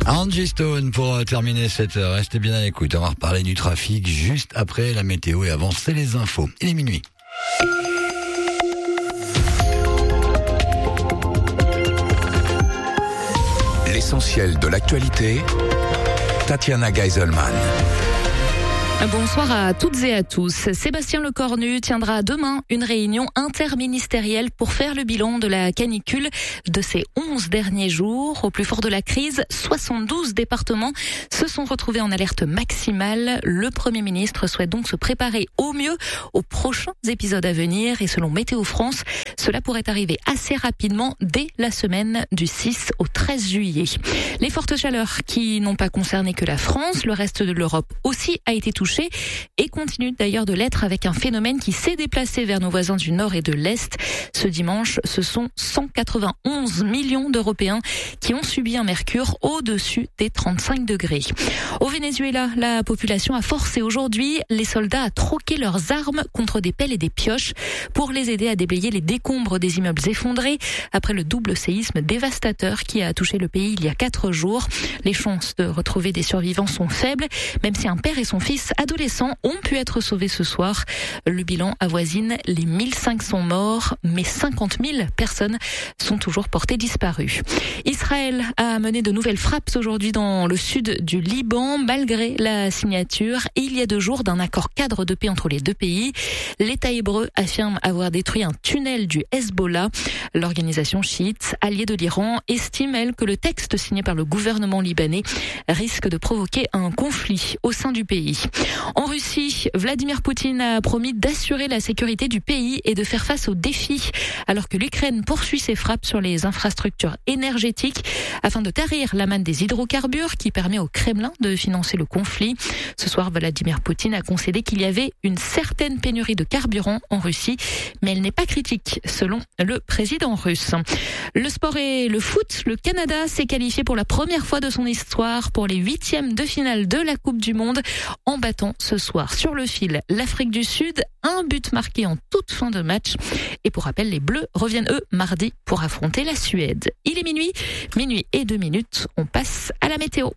Angie Stone pour terminer cette heure. Restez bien à l'écoute. On va reparler du trafic juste après la météo et avant, c'est les infos. Il est minuit. L'essentiel de l'actualité, Tatiana Geiselman. Bonsoir à toutes et à tous. Sébastien Lecornu tiendra demain une réunion interministérielle pour faire le bilan de la canicule de ces 11 derniers jours. Au plus fort de la crise, 72 départements se sont retrouvés en alerte maximale. Le Premier ministre souhaite donc se préparer au mieux aux prochains épisodes à venir. Et selon Météo France, cela pourrait arriver assez rapidement dès la semaine du 6 au 13 juillet. Les fortes chaleurs qui n'ont pas concerné que la France, le reste de l'Europe aussi a été touché et continue d'ailleurs de l'être avec un phénomène qui s'est déplacé vers nos voisins du nord et de l'est. Ce dimanche, ce sont 191 millions d'Européens qui ont subi un mercure au-dessus des 35 degrés. Au Venezuela, la population a forcé aujourd'hui les soldats à troquer leurs armes contre des pelles et des pioches pour les aider à déblayer les décombres des immeubles effondrés après le double séisme dévastateur qui a touché le pays il y a 4 jours. Les chances de retrouver des survivants sont faibles, même si un père et son fils adolescents ont pu être sauvés ce soir. Le bilan avoisine les 1500 morts, mais 50 000 personnes sont toujours portées disparues. Israël a mené de nouvelles frappes aujourd'hui dans le sud du Liban, malgré la signature il y a 2 jours d'un accord cadre de paix entre les deux pays. L'État hébreu affirme avoir détruit un tunnel du Hezbollah. L'organisation chiite, alliée de l'Iran, estime, elle, que le texte signé par le gouvernement libanais risque de provoquer un conflit au sein du pays. En Russie, Vladimir Poutine a promis d'assurer la sécurité du pays et de faire face aux défis, alors que l'Ukraine poursuit ses frappes sur les infrastructures énergétiques afin de tarir la manne des hydrocarbures qui permet au Kremlin de financer le conflit. Ce soir, Vladimir Poutine a concédé qu'il y avait une certaine pénurie de carburant en Russie, mais elle n'est pas critique, selon le président russe. Le sport et le foot, le Canada s'est qualifié pour la première fois de son histoire pour les 8e de finale de la Coupe du Monde en battant ce soir sur le fil l'Afrique du Sud, un but marqué en toute fin de match. Et pour rappel, les Bleus reviennent eux mardi pour affronter la Suède. Il est minuit et 2 minutes, on passe à la météo.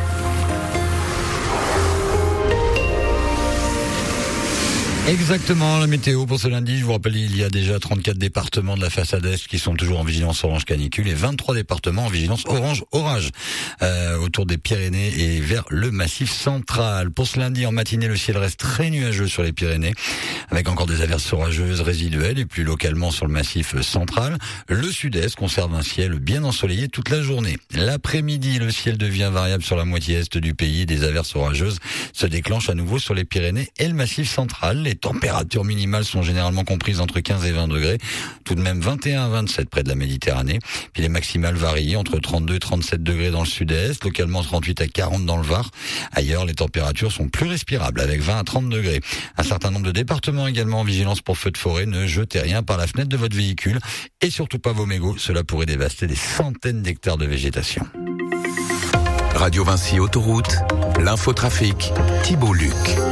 Exactement, la météo pour ce lundi. Je vous rappelle, il y a déjà 34 départements de la façade est qui sont toujours en vigilance orange canicule et 23 départements en vigilance orange orage autour des Pyrénées et vers le massif central. Pour ce lundi, en matinée, le ciel reste très nuageux sur les Pyrénées avec encore des averses orageuses résiduelles et plus localement sur le massif central. Le sud-est conserve un ciel bien ensoleillé toute la journée. L'après-midi, le ciel devient variable sur la moitié est du pays. Des averses orageuses se déclenchent à nouveau sur les Pyrénées et le massif central. Les températures minimales sont généralement comprises entre 15 et 20 degrés, tout de même 21 à 27 près de la Méditerranée. Puis les maximales varient entre 32 et 37 degrés dans le sud-est, localement 38 à 40 dans le Var. Ailleurs, les températures sont plus respirables avec 20 à 30 degrés. Un certain nombre de départements également en vigilance pour feux de forêt. Ne jetez rien par la fenêtre de votre véhicule et surtout pas vos mégots. Cela pourrait dévaster des centaines d'hectares de végétation. Radio Vinci Autoroute, l'infotrafic, Thibault Luc.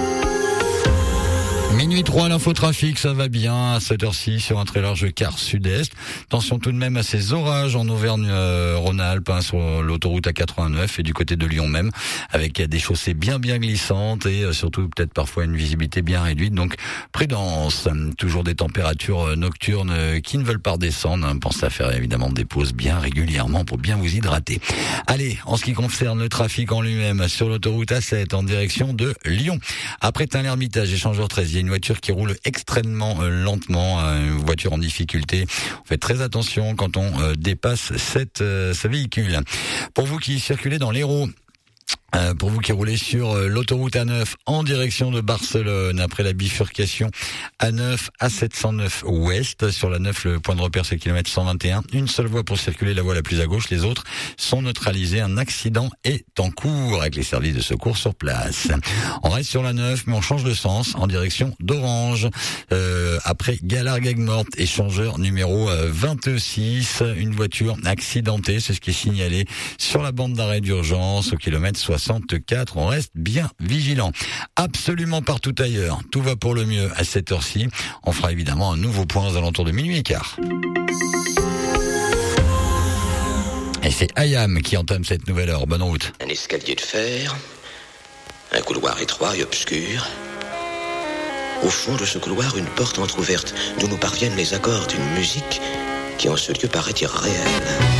Minuit 3, l'infotrafic, ça va bien à cette heure-ci sur un très large quart sud-est. Attention tout de même à ces orages en Auvergne-Rhône-Alpes, sur l'autoroute A89 et du côté de Lyon même, avec des chaussées bien glissantes et surtout peut-être parfois une visibilité bien réduite. Donc prudence, toujours des températures nocturnes qui ne veulent pas redescendre. Pensez à faire évidemment des pauses bien régulièrement pour bien vous hydrater. Allez, en ce qui concerne le trafic en lui-même, sur l'autoroute A7 en direction de Lyon. Après Tain-l'Hermitage, échangeur 13, il y a une voiture qui roule extrêmement lentement, une voiture en difficulté. On fait très attention quand on dépasse ce véhicule. Pour vous qui circulez dans l'Hérault, pour vous qui roulez sur l'autoroute A9 en direction de Barcelone, après la bifurcation A9 A709 ouest, sur la 9, le point de repère c'est le kilomètre 121. Une seule voie pour circuler, la voie la plus à gauche, les autres sont neutralisés. Un accident est en cours avec les services de secours sur place. On reste sur la 9, mais on change de sens en direction d'Orange. Après Galargues-Aigues-Mortes, échangeur numéro 26, une voiture accidentée, c'est ce qui est signalé sur la bande d'arrêt d'urgence au kilomètre 64. On reste bien vigilant. Absolument partout ailleurs, tout va pour le mieux à cette heure-ci. On fera évidemment un nouveau point aux alentours de minuit et quart. Et c'est IAM qui entame cette nouvelle heure. Bonne route. Un escalier de fer, un couloir étroit et obscur. Au fond de ce couloir, une porte entr'ouverte d'où nous parviennent les accords d'une musique qui en ce lieu paraît irréelle.